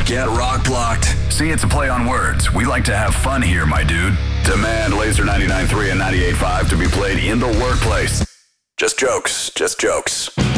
Get rock blocked. See, it's a play on words. We like to have fun here, my dude. Demand Laser 99.3 and 98.5 to be played in the workplace. Just jokes, just jokes.